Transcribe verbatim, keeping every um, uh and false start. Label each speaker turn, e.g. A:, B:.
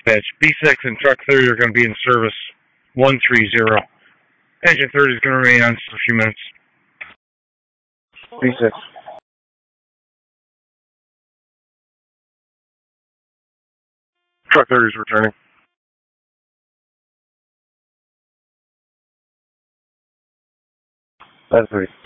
A: Dispatch. B six and Truck thirty are going to be in service. one three zero. Engine thirty is going to remain on for a few minutes. B six. Truck thirty is returning. That's three.